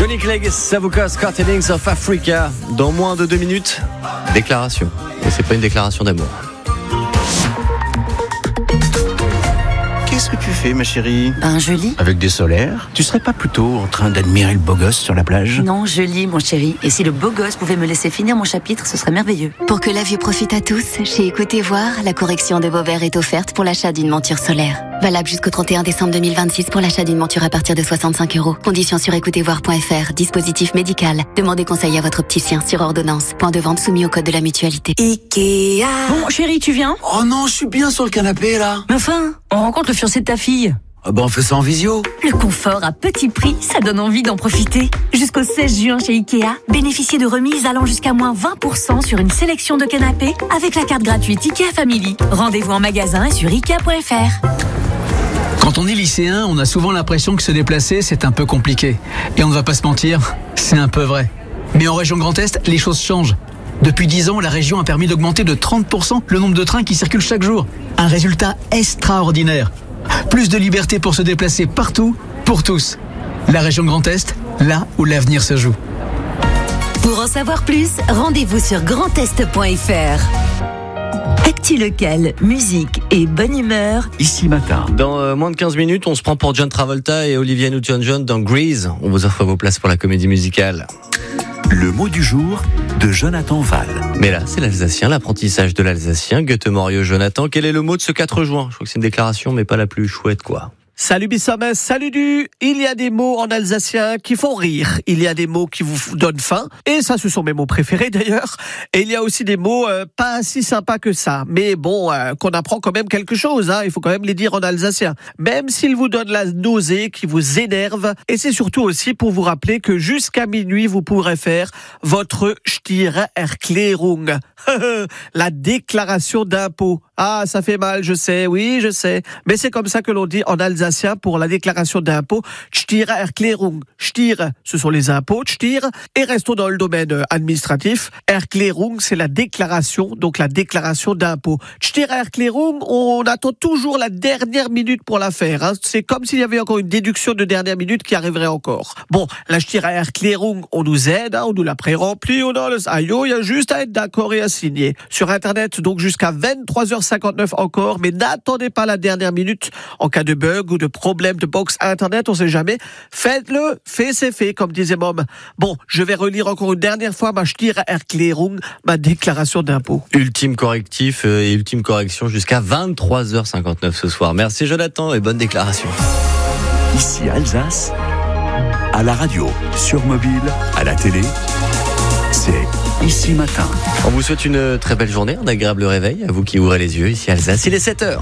Johnny Clegg, Savuka, Scartellings of Africa. Dans moins de 2 minutes, déclaration. Mais c'est pas une déclaration d'amour. Qu'est-ce que tu fais, ma chérie ? Je lis. Avec des solaires ? Tu serais pas plutôt en train d'admirer le beau gosse sur la plage ? Non, je lis, mon chéri. Et si le beau gosse pouvait me laisser finir mon chapitre, ce serait merveilleux. Pour que la vue profite à tous, chez Écoutez Voir, la correction de vos verres est offerte pour l'achat d'une monture solaire. Valable jusqu'au 31 décembre 2026 pour l'achat d'une monture à partir de 65 €. Conditions sur écoutezvoir.fr. Dispositif médical. Demandez conseil à votre opticien sur ordonnance. Point de vente soumis au code de la mutualité. Ikea. Bon, chéri, tu viens ? Oh non, je suis bien sur le canapé, là. Mais enfin, on rencontre le fiancé de ta fille. Ah on fait ça en visio. Le confort à petit prix, ça donne envie d'en profiter. Jusqu'au 16 juin chez Ikea, bénéficiez de remises allant jusqu'à moins 20% sur une sélection de canapés avec la carte gratuite Ikea Family. Rendez-vous en magasin et sur Ikea.fr. Quand on est lycéen, on a souvent l'impression que se déplacer, c'est un peu compliqué. Et on ne va pas se mentir, c'est un peu vrai. Mais en région Grand Est, les choses changent. Depuis 10 ans, la région a permis d'augmenter de 30% le nombre de trains qui circulent chaque jour. Un résultat extraordinaire. Plus de liberté pour se déplacer partout, pour tous. La région Grand Est, là où l'avenir se joue. Pour en savoir plus, rendez-vous sur grandest.fr. Actu local, musique et bonne humeur. Ici matin. Dans moins de 15 minutes, on se prend pour John Travolta et Olivia Newton-John dans Grease. On vous offre vos places pour la comédie musicale. Le mot du jour de Jonathan Val. Mais là, c'est l'alsacien, l'apprentissage de l'alsacien. Goethe-Morio, Jonathan, quel est le mot de ce 4 juin ? Je crois que c'est une déclaration, mais pas la plus chouette, quoi. Salut Bissamès, salut Du. Il y a des mots en alsacien qui font rire. Il y a des mots qui vous donnent faim. Et ça, ce sont mes mots préférés d'ailleurs. Et il y a aussi des mots pas si sympas que ça. Mais bon, qu'on apprend quand même quelque chose. Hein. Il faut quand même les dire en alsacien. Même s'ils vous donnent la nausée, qui vous énerve. Et c'est surtout aussi pour vous rappeler que jusqu'à minuit, vous pourrez faire votre Steuererklärung. La déclaration d'impôt. Ah, ça fait mal, je sais, oui, je sais. Mais c'est comme ça que l'on dit en alsacien pour la déclaration d'impôt. Steuererklärung. Steuer, ce sont les impôts, Steuer. Et restons dans le domaine administratif. Erklärung, c'est la déclaration, donc la déclaration d'impôt. Steuererklärung, on attend toujours la dernière minute pour la faire. Hein. C'est comme s'il y avait encore une déduction de dernière minute qui arriverait encore. Bon, la Steuererklärung, on nous aide, hein, on nous la pré-remplit, on a le il y a juste à être d'accord et à signer. Sur Internet, donc jusqu'à 23h59 encore, mais n'attendez pas la dernière minute en cas de bug ou de problème de box Internet, on sait jamais. Faites-le, fait c'est fait, comme disait Mom. Bon, je vais relire encore une dernière fois ma Steuererklärung, ma déclaration d'impôt. Ultime correctif et ultime correction jusqu'à 23h59 ce soir. Merci Jonathan et bonne déclaration. Ici Alsace, à la radio, sur mobile, à la télé, c'est Ici Matin. On vous souhaite une très belle journée, un agréable réveil, à vous qui ouvrez les yeux, ici Alsace, il est 7h.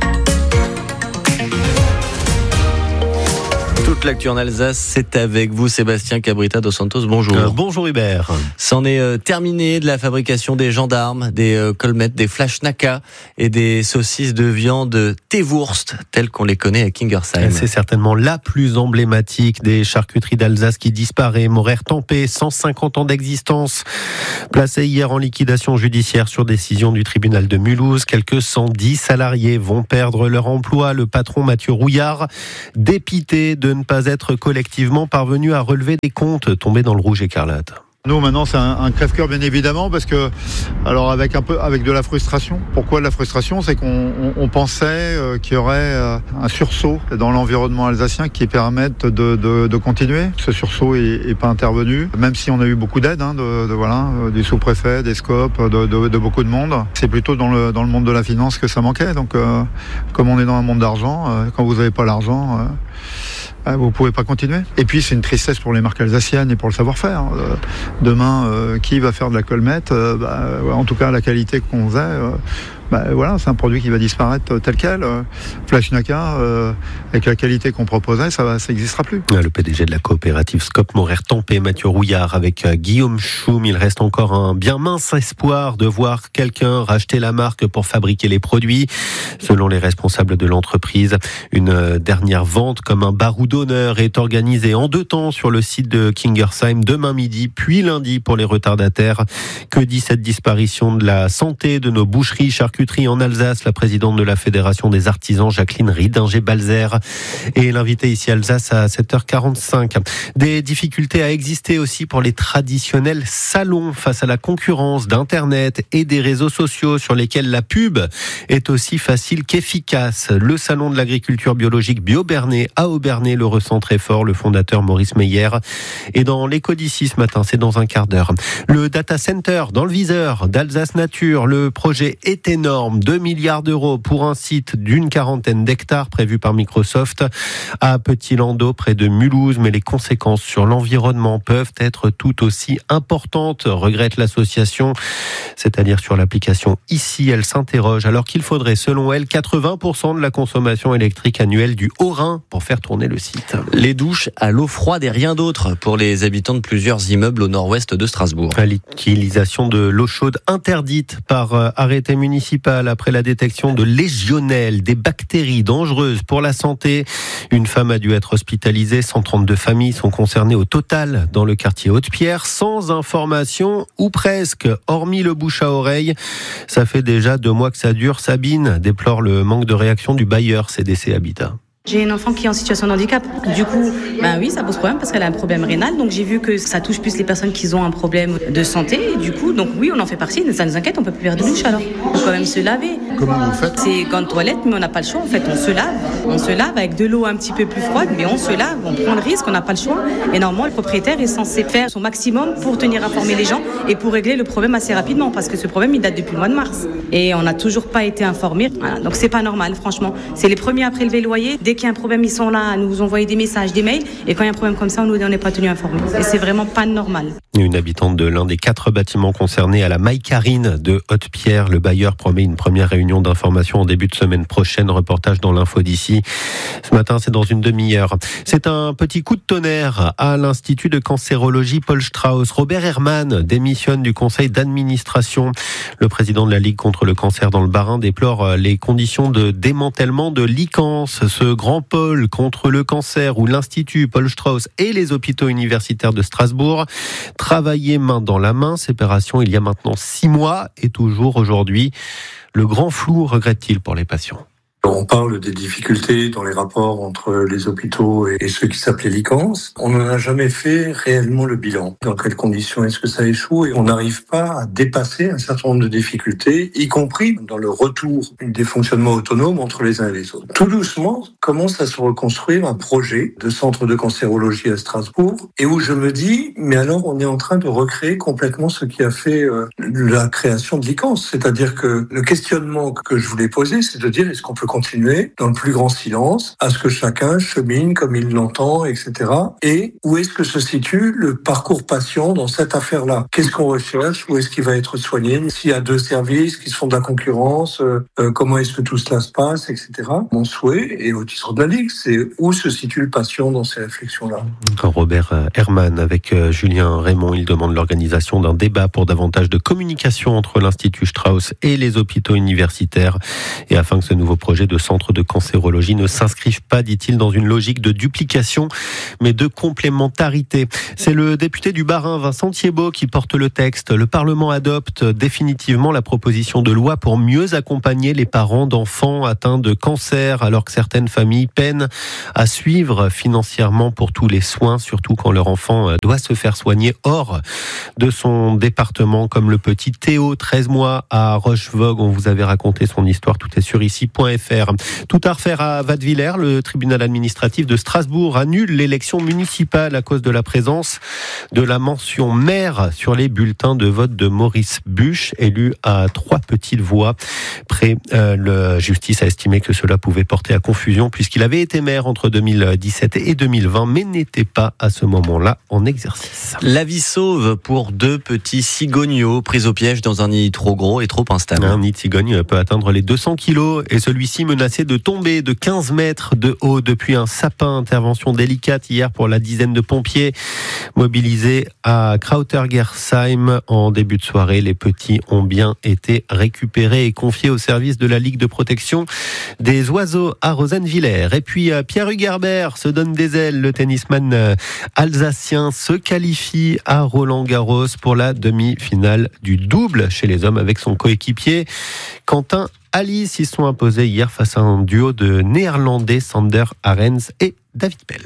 Toute l'actu en Alsace, c'est avec vous, Sébastien Cabrita dos Santos. Bonjour. Bonjour Hubert. C'en est terminé de la fabrication des gendarmes, des colmettes, des Flaschnacka et des saucisses de viande Teewurst, telles qu'on les connaît à Kingersheim. C'est certainement la plus emblématique des charcuteries d'Alsace qui disparaît. Moraire Tempé, 150 ans d'existence, placé hier en liquidation judiciaire sur décision du tribunal de Mulhouse. Quelques 110 salariés vont perdre leur emploi. Le patron Mathieu Rouillard, dépité de ne pas être collectivement parvenu à relever des comptes tombés dans le rouge écarlate. Nous maintenant c'est un crève-cœur bien évidemment parce que alors avec de la frustration. Pourquoi de la frustration ? C'est qu'on pensait qu'il y aurait un sursaut dans l'environnement alsacien qui permette de continuer. Ce sursaut est pas intervenu, même si on a eu beaucoup d'aide du sous-préfet, des scopes, de beaucoup de monde. C'est plutôt dans le monde de la finance que ça manquait. Donc comme on est dans un monde d'argent, quand vous n'avez pas l'argent, vous pouvez pas continuer. Et puis c'est une tristesse pour les marques alsaciennes et pour le savoir-faire. Demain, qui va faire de la colmette ? En tout cas, la qualité qu'on faisait, c'est un produit qui va disparaître tel quel. Flaschnacka, avec la qualité qu'on proposait, ça n'existera plus. Le PDG de la coopérative Scop Moraire Tempé, Mathieu Rouillard, avec Guillaume Schum, il reste encore un bien mince espoir de voir quelqu'un racheter la marque pour fabriquer les produits. Selon les responsables de l'entreprise, une dernière vente comme un barou d'honneur est organisée en 2 temps sur le site de Kingersheim demain midi, puis lundi pour les retardataires. Que dit cette disparition de la santé de nos boucheries charcutières charcuterie en Alsace, la présidente de la Fédération des artisans, Jacqueline Riedinger-Balzer, et l'invité ici Alsace à 7h45. Des difficultés à exister aussi pour les traditionnels salons face à la concurrence d'Internet et des réseaux sociaux sur lesquels la pub est aussi facile qu'efficace. Le salon de l'agriculture biologique Bio-Bernay à Aubernay le ressent très fort, le fondateur Maurice Meyer. Et dans l'écho d'ici ce matin, c'est dans un quart d'heure. Le data center dans le viseur d'Alsace Nature, le projet est énorme, 2 milliards d'euros pour un site d'une 40aine d'hectares prévu par Microsoft à Petit-Landau près de Mulhouse, mais les conséquences sur l'environnement peuvent être tout aussi importantes, regrette l'association, c'est-à-dire sur l'application Ici. Elle s'interroge alors qu'il faudrait, selon elle, 80% de la consommation électrique annuelle du Haut-Rhin pour faire tourner le site. Les douches à l'eau froide et rien d'autre pour les habitants de plusieurs immeubles au nord-ouest de Strasbourg. L'utilisation de l'eau chaude interdite par arrêté municipal après la détection de légionelle, des bactéries dangereuses pour la santé. Une femme a dû être hospitalisée. 132 familles sont concernées au total dans le quartier Haute-Pierre, sans information ou presque, hormis le bouche à oreille. Ça fait déjà 2 mois que ça dure. Sabine déplore le manque de réaction du bailleur CDC Habitat. J'ai une enfant qui est en situation de handicap. Du coup, oui, ça pose problème parce qu'elle a un problème rénal. Donc j'ai vu que ça touche plus les personnes qui ont un problème de santé. Et du coup, donc oui, on en fait partie. Ça nous inquiète, on peut plus faire de douche alors. On peut quand même se laver. Comment vous faites ? C'est gants de toilette, mais on n'a pas le choix en fait. On se lave. On se lave avec de l'eau un petit peu plus froide, mais on se lave. On prend le risque, on n'a pas le choix. Et normalement, le propriétaire est censé faire son maximum pour tenir informer les gens et pour régler le problème assez rapidement parce que ce problème, il date depuis le mois de mars. Et on n'a toujours pas été informés. Voilà. Donc c'est pas normal, franchement. C'est les premiers à prélever le loyer. Dès qu'il y a un problème, ils sont là à nous envoyer des messages, des mails. Et quand il y a un problème comme ça, on n'est pas tenu informés. Et c'est vraiment pas normal. Une habitante de l'un des 4 bâtiments concernés à la Maïcarine de Haute-Pierre. Le bailleur promet une première réunion d'information en début de semaine prochaine. Reportage dans l'info d'ici. Ce matin, c'est dans une demi-heure. C'est un petit coup de tonnerre à l'Institut de cancérologie Paul Strauss. Robert Herrmann démissionne du conseil d'administration. Le président de la Ligue contre le cancer dans le Bas-Rhin déplore les conditions de démantèlement de l'ICANS, ce grand pôle contre le cancer où l'Institut Paul Strauss et les hôpitaux universitaires de Strasbourg travaillaient main dans la main. Séparation il y a maintenant 6 mois et toujours aujourd'hui. Le grand flou, regrette-t-il, pour les patients. On parle des difficultés dans les rapports entre les hôpitaux et ceux qui s'appelaient l'ICANS. On n'en a jamais fait réellement le bilan. Dans quelles conditions est-ce que ça échoue? Et on n'arrive pas à dépasser un certain nombre de difficultés, y compris dans le retour des fonctionnements autonomes entre les uns et les autres. Tout doucement, commence à se reconstruire un projet de centre de cancérologie à Strasbourg et où je me dis, mais alors on est en train de recréer complètement ce qui a fait la création de l'ICANS. C'est-à-dire que le questionnement que je voulais poser, c'est de dire, est-ce qu'on peut continuer dans le plus grand silence à ce que chacun chemine comme il l'entend, etc. Et où est-ce que se situe le parcours patient dans cette affaire-là? Qu'est-ce qu'on recherche? Où est-ce qu'il va être soigné? S'il y a 2 services qui se font de la concurrence, comment est-ce que tout cela se passe, etc. Mon souhait, et au titre de la Ligue, c'est où se situe le patient dans ces réflexions-là. Robert Herrmann avec Julien Raymond, il demande l'organisation d'un débat pour davantage de communication entre l'Institut Strauss et les hôpitaux universitaires et afin que ce nouveau projet de centre de cancérologie ne s'inscrivent pas, dit-il, dans une logique de duplication, mais de complémentarité. C'est le député du Bas-Rhin, Vincent Thiebaud, qui porte le texte. Le Parlement adopte définitivement la proposition de loi pour mieux accompagner les parents d'enfants atteints de cancer, alors que certaines familles peinent à suivre financièrement pour tous les soins, surtout quand leur enfant doit se faire soigner hors de son département, comme le petit Théo, 13 mois, à Rochevogue. On vous avait raconté son histoire, tout est sur ici.fr. Tout à refaire à Wattwiller. Le tribunal administratif de Strasbourg annule l'élection municipale à cause de la présence de la mention maire sur les bulletins de vote de Maurice Buche, élu à 3 petites voix. La justice a estimé que cela pouvait porter à confusion puisqu'il avait été maire entre 2017 et 2020, mais n'était pas à ce moment-là en exercice. La vie sauve pour 2 petits cigogneaux pris au piège dans un nid trop gros et trop instable. Un nid de cigogne peut atteindre les 200 kilos et celui-ci menacé de tomber de 15 mètres de haut depuis un sapin. Intervention délicate hier pour la dizaine de pompiers mobilisés à Krautergersheim en début de soirée. Les petits ont bien été récupérés et confiés au service de la Ligue de protection des oiseaux à Rosenwiller. Et puis Pierre Hugerbert se donne des ailes. Le tennisman alsacien se qualifie à Roland-Garros pour la demi-finale du double chez les hommes avec son coéquipier Quentin Alice, ils se sont imposés hier face à un duo de néerlandais, Sander Arens et David Pell.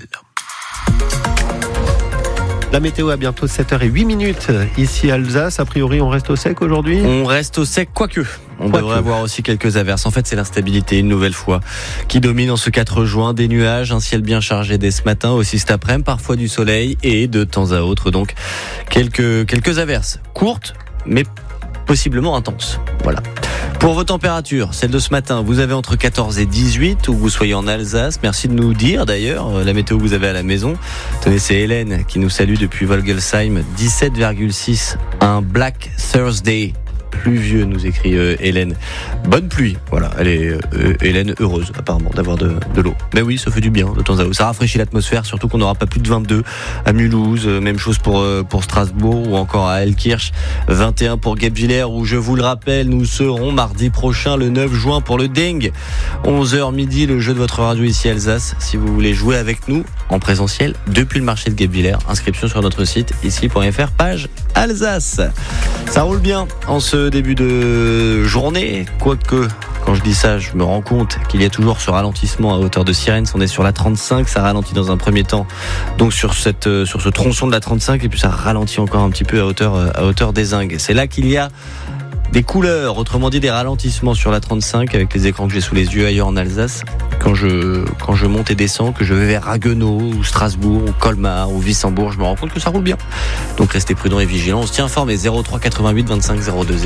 La météo à bientôt 7h08 ici à Alsace. A priori, on reste au sec aujourd'hui ? On reste au sec, quoique. On devrait avoir aussi quelques averses. En fait, c'est l'instabilité, une nouvelle fois, qui domine en ce 4 juin. Des nuages, un ciel bien chargé dès ce matin, aussi cet après-midi, parfois du soleil et de temps à autre, donc quelques averses courtes, mais possiblement intenses. Voilà. Pour vos températures, celle de ce matin, vous avez entre 14 et 18, où vous soyez en Alsace. Merci de nous dire d'ailleurs la météo que vous avez à la maison. Tenez, c'est Hélène qui nous salue depuis Volgelsheim. 17,6, un Black Thursday. Pluvieux, nous écrit Hélène. Bonne pluie, voilà. Elle est Hélène heureuse apparemment d'avoir de l'eau. Mais oui, ça fait du bien de temps à autre. Ça rafraîchit l'atmosphère, surtout qu'on n'aura pas plus de 22 à Mulhouse. Même chose pour Strasbourg ou encore à Elkirch. 21 pour Guebwiller, où je vous le rappelle, nous serons mardi prochain, le 9 juin, pour le Deng. 11h midi, le jeu de votre radio ici à Alsace. Si vous voulez jouer avec nous en présentiel depuis le marché de Guebwiller, inscription sur notre site ici.fr, page Alsace. Ça roule bien en ce début de journée, quoique quand je dis ça, je me rends compte qu'il y a toujours ce ralentissement à hauteur de Sirène. On est sur la 35, ça ralentit dans un premier temps, donc sur ce tronçon de la 35, et puis ça ralentit encore un petit peu à hauteur des Ingues. C'est là qu'il y a des couleurs, autrement dit des ralentissements sur la 35 avec les écrans que j'ai sous les yeux ailleurs en Alsace. Quand je monte et descends, que je vais vers Haguenau ou Strasbourg ou Colmar ou Wissembourg, je me rends compte que ça roule bien. Donc restez prudents et vigilants. On se tient informé. 03 88 25 02 02.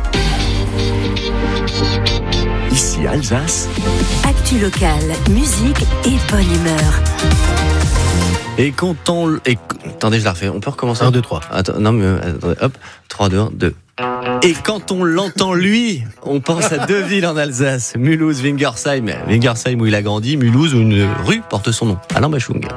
Ici Alsace. Actu locale, musique et bonne humeur. Et quand on... Attendez, je la refais. On peut recommencer ? 1, 2, 3. Attends, non, mais attendez, hop. 3, 2, 1, 2. Et quand on l'entend, lui, on pense à 2 villes en Alsace. Mulhouse, Wingersheim. Wingersheim où il a grandi, Mulhouse où une rue porte son nom. Alain Bachung.